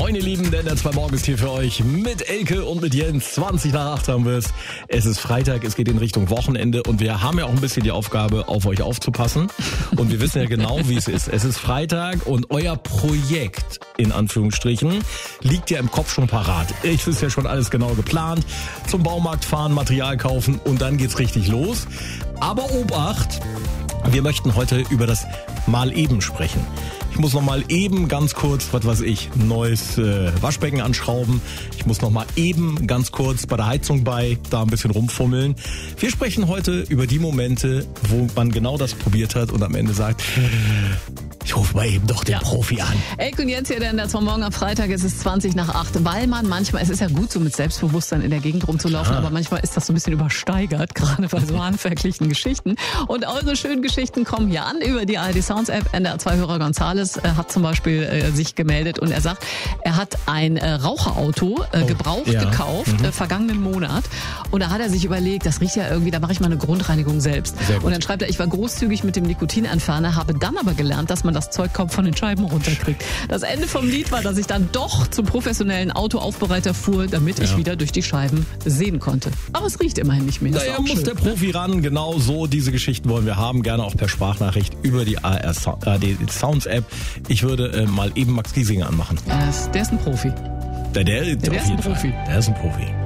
Moin ihr Lieben, der 2 Morgen ist hier für euch mit Elke und mit Jens. 20 nach 8 haben wir es. Es ist Freitag, es geht in Richtung Wochenende und wir haben ja auch ein bisschen die Aufgabe, auf euch aufzupassen. Und wir wissen ja genau, wie es ist. Es ist Freitag und euer Projekt, in Anführungsstrichen, liegt ja im Kopf schon parat. Es ist ja schon alles genau geplant. Zum Baumarkt fahren, Material kaufen und dann geht's richtig los. Aber Obacht, wir möchten heute über das Mal eben sprechen. Ich muss noch mal eben ganz kurz, was weiß ich, ein neues Waschbecken anschrauben. Ich muss noch mal eben ganz kurz bei der Heizung da ein bisschen rumfummeln. Wir sprechen heute über die Momente, wo man genau das probiert hat und am Ende sagt, ich rufe mal eben doch den Profi an. Elke und Jens hier, der zum Morgen am Freitag, es ist 20 nach 8, weil man manchmal, es ist ja gut so mit Selbstbewusstsein in der Gegend rumzulaufen, aber manchmal ist das so ein bisschen übersteigert, gerade bei so handwerklichen Geschichten. Und eure schönen Geschichten kommen hier an über die ARD Sounds App. NDR2-Hörer Gonzales hat zum Beispiel sich gemeldet und er sagt, er hat ein Raucherauto gebraucht gekauft, vergangenen Monat. Und da hat er sich überlegt, das riecht ja irgendwie, da mache ich mal eine Grundreinigung selbst. Und dann schreibt er, ich war großzügig mit dem Nikotinentferner, habe dann aber gelernt, dass man das Zeug kaum von den Scheiben runterkriegt. Das Ende vom Lied war, dass ich dann doch zum professionellen Autoaufbereiter fuhr, damit ich wieder durch die Scheiben sehen konnte. Aber es riecht immerhin nicht mehr. Naja, muss der Profi ran. Genau so, diese Geschichten wollen wir haben. Gerne auch per Sprachnachricht über die ARD Sounds App. Ich würde mal eben Max Giesinger anmachen. Der ist ein Profi. Der ist ein Profi. Der ist ein Profi.